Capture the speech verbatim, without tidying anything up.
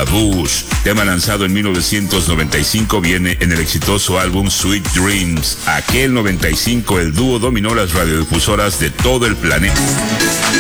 La Bouche. Tema lanzado en mil novecientos noventa y cinco, viene en el exitoso álbum Sweet Dreams. Aquel noventa y cinco, el dúo dominó las radiodifusoras de todo el planeta.